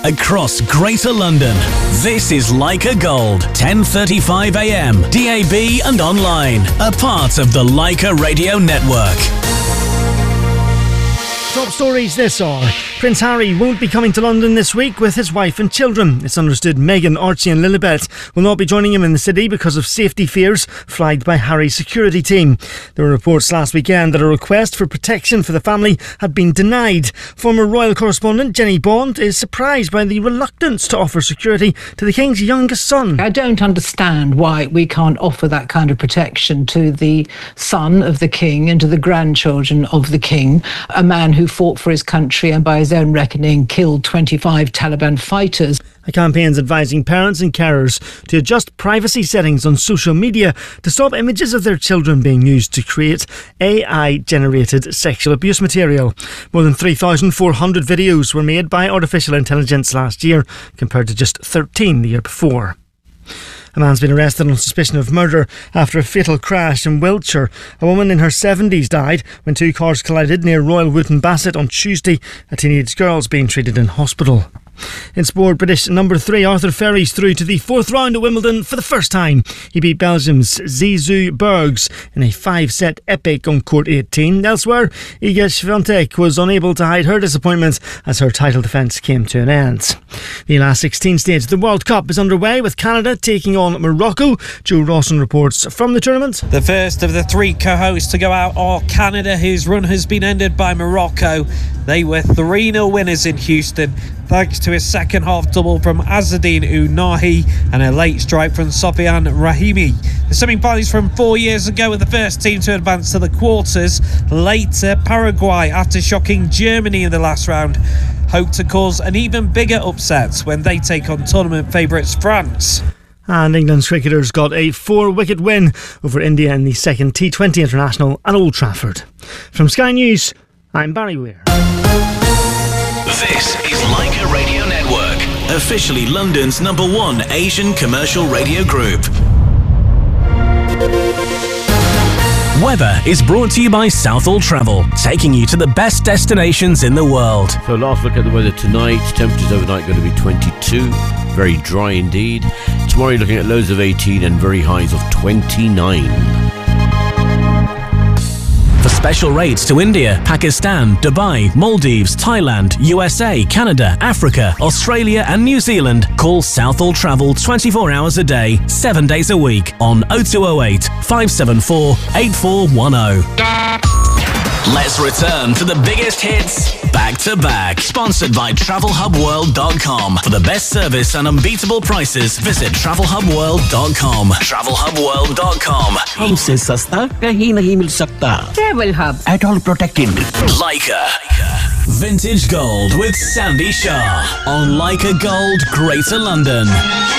across Greater London. This is Leica Gold, 10:35 a.m, DAB and online. A part of the Leica Radio Network. Top stories this hour. Prince Harry won't be coming to London this week with his wife and children. It's understood Meghan, Archie and Lilibet will not be joining him in the city because of safety fears flagged by Harry's security team. There were reports last weekend that a request for protection for the family had been denied. Former royal correspondent Jenny Bond is surprised by the reluctance to offer security to the King's youngest son. I don't understand why we can't offer that kind of protection to the son of the King and to the grandchildren of the King, a man who fought for his country and by his own reckoning killed 25 Taliban fighters. A campaign's advising parents and carers to adjust privacy settings on social media to stop images of their children being used to create AI-generated sexual abuse material. More than 3,400 videos were made by artificial intelligence last year, compared to just 13 the year before. A man's been arrested on suspicion of murder after a fatal crash in Wiltshire. A woman in her 70s died when two cars collided near Royal Wootton Bassett on Tuesday. A teenage girl is being treated in hospital. In sport, British number 3 Arthur Ferry's through to the 4th round at Wimbledon for the first time. He beat Belgium's Zizou Bergs in a 5-set epic on court 18. Elsewhere, Iga Swiatek was unable to hide her disappointment as her title defence came to an end. The last 16 stage of the World Cup is underway with Canada taking on Morocco. Joe Rawson reports from the tournament. The first of the 3 co-hosts to go out are Canada, whose run has been ended by Morocco. They were 3-0 winners in Houston, thanks to a second-half double from Azzedine Ounahi and a late strike from Sofiane Rahimi. The semi-finals from 4 years ago were the first team to advance to the quarters. Later, Paraguay, after shocking Germany in the last round, hope to cause an even bigger upset when they take on tournament favourites France. And England's cricketers got a 4-wicket win over India in the second T20 International at Old Trafford. From Sky News, I'm Barry Weir. This is Leica Radio Network, officially London's #1 Asian commercial radio group. Weather is brought to you by Southall Travel, taking you to the best destinations in the world. So last look at the weather tonight. Temperatures overnight going to be 22. Very dry indeed. Tomorrow you're looking at lows of 18 and very highs of 29. For special rates to India, Pakistan, Dubai, Maldives, Thailand, USA, Canada, Africa, Australia and New Zealand, call Southall Travel 24 hours a day, 7 days a week on 0208 574 8410. Let's return to the biggest hits back to back. Sponsored by TravelHubWorld.com. For the best service and unbeatable prices, visit TravelHubWorld.com. TravelHubWorld.com. हमसे सस्ता कहीं नहीं मिल सकता. Travel Hub. At all protected. Leica. Vintage Gold with Sandy Shah on Leica Gold, Greater London.